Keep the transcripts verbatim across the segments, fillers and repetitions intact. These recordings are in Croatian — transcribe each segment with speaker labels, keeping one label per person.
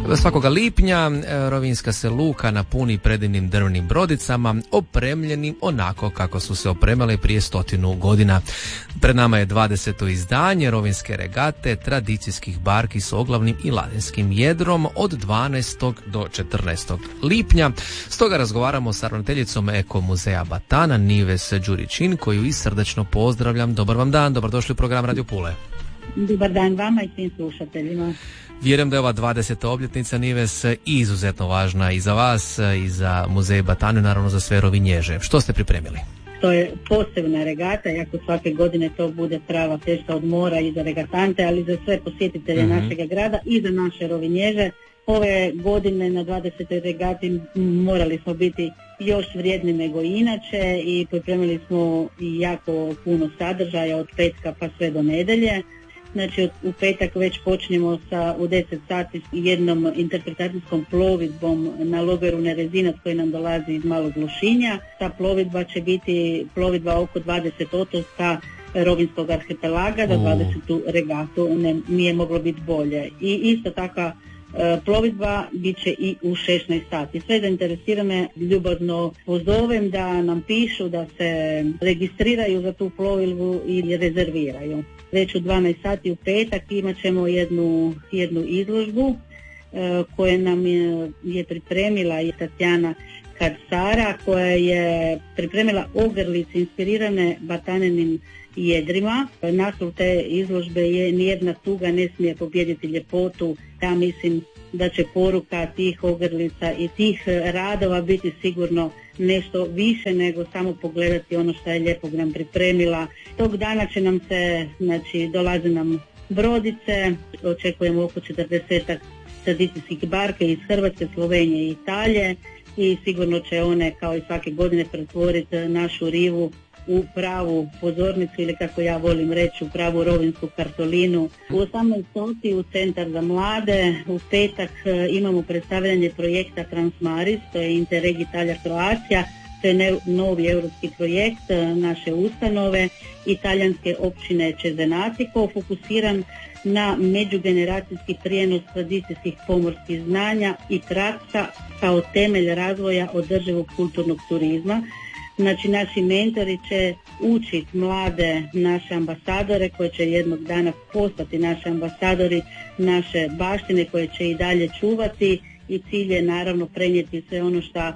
Speaker 1: Svakoga lipnja rovinjska se luka napuni predivnim drvenim brodicama, opremljenim onako kako su se opremale prije stotinu godina. Pred nama je dvadeseto izdanje rovinjske regate, tradicijskih barki s oglavnim i ladinskim jedrom od dvanaestog do četrnaestog lipnja. Stoga razgovaramo sa ravnateljicom Eko muzeja Batana, Nives Đurićin, koju i srdačno pozdravljam. Dobar vam dan, dobrodošli u program Radio Pule.
Speaker 2: Dobar dan vama i svim slušateljima.
Speaker 1: Vjerujem da je ova dvadeseta obljetnica Nives izuzetno važna i za vas i za muzej Batanu, naravno za sve rovinježe. Što ste pripremili?
Speaker 2: To je posebna regata, iako svake godine to bude prava fešta od mora i za regatante, ali za sve posjetitelje mm-hmm. našega grada i za naše rovinježe. Ove godine na dvadesetoj regati morali smo biti još vrijedni nego inače i pripremili smo jako puno sadržaja od petka pa sve do nedjelje. Znači u petak već počinjemo sa u deset sati jednom interpretacijskom plovidbom na logeru Nerezinac koji nam dolazi iz Malog Lošinja. Ta plovidba će biti plovidba oko dvadeset otoka Rovinjskog arhipelaga, da dvadesetu regatu ne, nije moglo biti bolje. I isto taka e, plovidba bit će i u šesnaest sati. Sve zainteresirane ljubazno pozovem da nam pišu, da se registriraju za tu plovidbu i rezerviraju. Već u dvanaest sati u petak imat ćemo jednu, jednu izložbu e, koju nam je, je pripremila i Tatjana Karsara, koja je pripremila ogrlice inspirirane batanenim jedrima. Naslov te izložbe je "Nijedna tuga ne smije pobijediti ljepotu". Ja mislim da će poruka tih ogrlica i tih radova biti sigurno nešto više nego samo pogledati ono što je Lijepog nam pripremila. Tog dana će nam se, znači dolaze nam brodice, očekujemo oko četrdesetak tradicijskih barke iz Hrvatske, Slovenije i Italije i sigurno će one kao i svake godine pretvoriti našu rivu u pravu pozornicu ili kako ja volim reći u pravu rovinjsku kartolinu. U osamnaest sati u Centar za mlade u petak imamo predstavljanje projekta Transmaris, to je Interreg Italija Kroacija, to je ne, novi europski projekt naše ustanove italijanske općine Cesenatico, fokusiran na međugeneracijski prijenos tradicijskih pomorskih znanja i praksa kao temelj razvoja održivog kulturnog turizma. Znači naši mentori će učiti mlade naše ambasadore koji će jednog dana postati naši ambasadori naše baštine koje će i dalje čuvati i cilj je naravno prenijeti sve ono što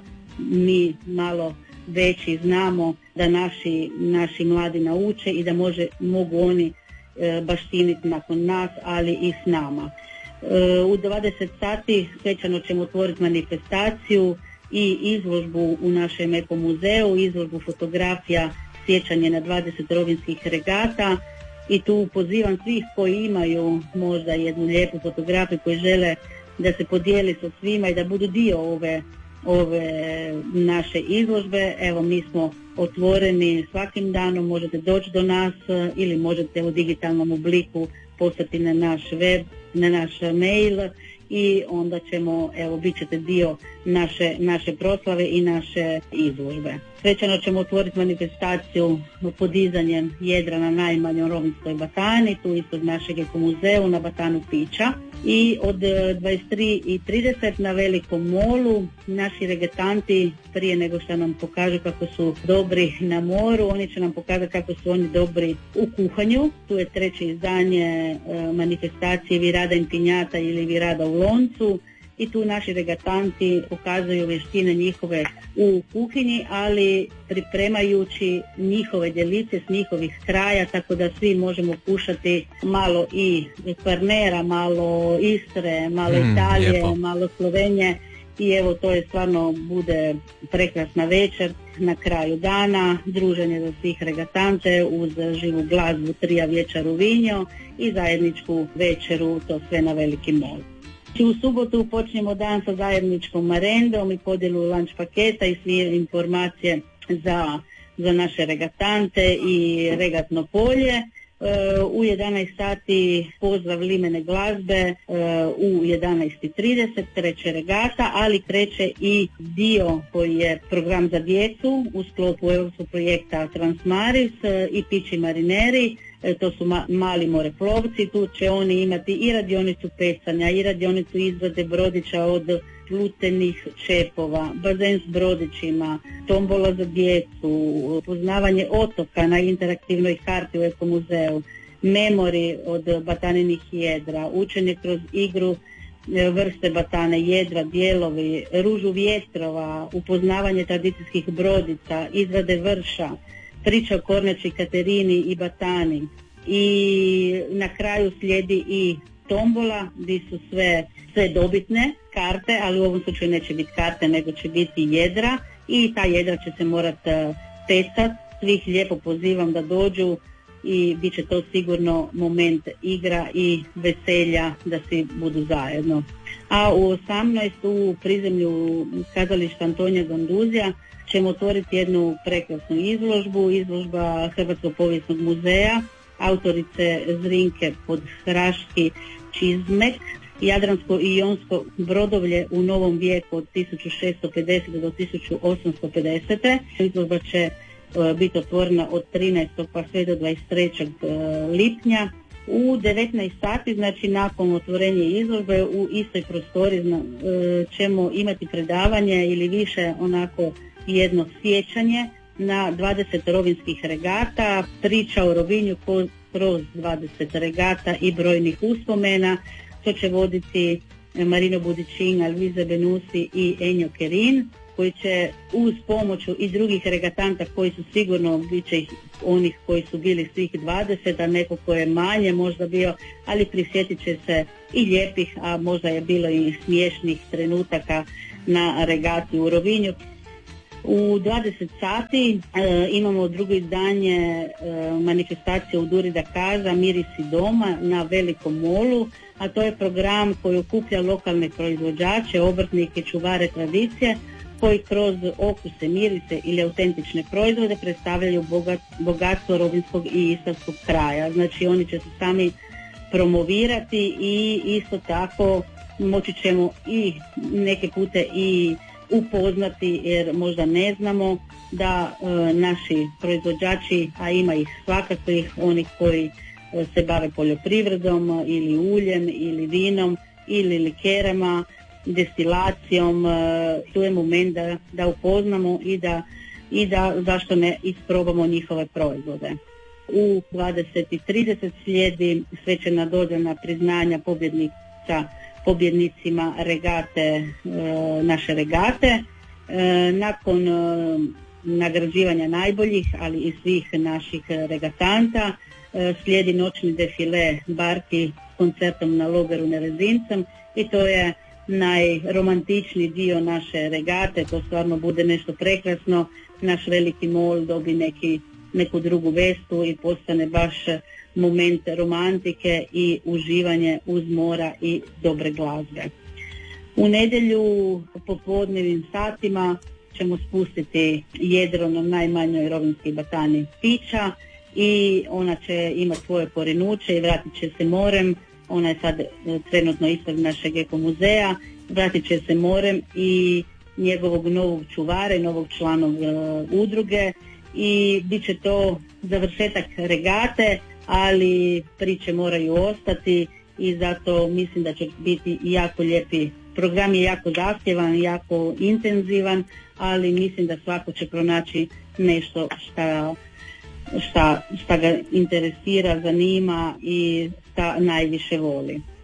Speaker 2: mi malo veći znamo da naši, naši mladi nauče i da može, mogu oni e, baštiniti nakon nas, ali i s nama. E, u dvadeset sati svečano ćemo otvoriti manifestaciju i izložbu u našem Eko muzeju, izložbu fotografija sjećanje na dvadeset rovinjskih regata i tu pozivam svih koji imaju možda jednu lijepu fotografiju koji žele da se podijeli sa svima i da budu dio ove, ove naše izložbe. Evo mi smo otvoreni svakim danom, možete doći do nas ili možete u digitalnom obliku poslati na naš web, na naš mail i onda ćemo, evo, bit ćete dio naše, naše proslave i naše izložbe. Svečano ćemo otvoriti manifestaciju podizanjem jedra na najmanjoj rovinjskoj batani, tu ispod našeg Eko muzeju na Batanu Pića. I od dvadeset tri i trideset na Velikom molu naši regatanti prije nego što nam pokažu kako su dobri na moru, oni će nam pokazati kako su oni dobri u kuhanju. Tu je treće izdanje e, manifestacije Virada in Pinjata ili Virada u loncu i tu naši regatanti pokazuju vještine njihove u kuhinji, ali pripremajući njihove djelice s njihovih kraja, tako da svi možemo kušati malo i Kvarnera, malo Istre, malo mm, Italije, lijepo. Malo Slovenije i evo to je stvarno bude prekrasna večer na kraju dana, druženje za svih regatante uz živu glazbu, trija vječer u Vinjo i zajedničku večeru, to sve na Veliki mol. U subotu počnemo dan sa zajedničkom marendom i podjelu lunch paketa i sve informacije za, za naše regatante i regatno polje. U jedanaest sati pozdrav limene glazbe, u jedanaest i trideset kreće regata, ali kreće i dio koji je program za djecu u sklopu europskog projekta Transmaris i Pići marineri. to su ma, mali moreplovci, tu će oni imati i radionicu pecanja, i radionicu izrade brodića od plutenih čepova, bazen s brodićima, tombola za djecu, poznavanje otoka na interaktivnoj karti u Ekomuzeu, memori od bataninih jedra, učenje kroz igru vrste batane, jedra, dijelovi, ružu vjetrova, upoznavanje tradicijskih brodica, izrade vrša, priča o kornjači Katerini i batani. I na kraju slijedi i tombola gdje su sve, sve dobitne karte, ali u ovom slučaju neće biti karte nego će biti jedra i ta jedra će se morati pecati. Svih lijepo pozivam da dođu i bit će to sigurno moment igra i veselja da svi budu zajedno. A u osamnaest u prizemlju kazališta Antonija Ganduzija ćemo otvoriti jednu prekrasnu izložbu, izložba Hrvatskog povijesnog muzeja, autorice Zrinke Podhraški Čizmek, Jadransko i Jonsko brodovlje u novom vijeku od tisuću šesto pedesete do tisuću osamsto pedesete. Izložba će biti otvorena od trinaestog pa sve do dvadeset trećeg lipnja. U devetnaest sati, znači nakon otvorenja izložbe, u istoj prostori ćemo imati predavanje ili više onako jedno sjećanje na dvadeset rovinskih regata, priča o Rovinju kroz dvadeset regata i brojnih uspomena. To će voditi Marino Budičin, Alvize Benusi i Enjo Kerin, koji će uz pomoću i drugih regatanta koji su sigurno, bit će onih koji su bili svih dvadeset, a neko ko je manje možda bio, ali prisjetit će se i lijepih, a možda je bilo i smiješnih trenutaka na regati u Rovinju. U dvadeset sati e, imamo drugo izdanje e, manifestacije u Duri da Kaza Mirisi doma na Velikom molu, a to je program koji okuplja lokalne proizvođače, obrtnike, čuvare tradicije, koji kroz okuse, mirise ili autentične proizvode predstavljaju bogat, bogatstvo rovinskog i istarskog kraja. Znači oni će se sami promovirati i isto tako moći ćemo i neke pute i upoznati, jer možda ne znamo da e, naši proizvođači, a ima ih svakakvih, onih koji e, se bave poljoprivredom ili uljem ili vinom ili likerama, destilacijom, e, tu je moment da, da upoznamo i da, i da zašto ne isprobamo njihove proizvode. U dvadeset i trideset slijedi svečana dodana priznanja pobjednica pobjednicima regate, e, naše regate. E, nakon e, nagrađivanja najboljih, ali i svih naših regatanta, e, slijedi noćni defile barki s koncertom na Loberu Nerezincem i to je najromantičniji dio naše regate. To stvarno bude nešto prekrasno. Naš veliki mol dobi neki, neku drugu vestu i postane baš moment romantike i uživanje uz mora i dobre glazbe. U nedjelju popodnevnim satima ćemo spustiti jedro na najmanjoj rovinskoj batani pića i ona će imati svoje porinuće i vratit će se morem. Ona je sad trenutno ispred našeg Ekomuzeja, vratit će se morem i njegovog novog čuvara i novog člana uh, udruge i bit će to završetak regate, ali priče moraju ostati i zato mislim da će biti jako lijepi. Program je jako zahtjevan, jako intenzivan, ali mislim da svako će pronaći nešto šta, šta, šta ga interesira, zanima i šta najviše voli.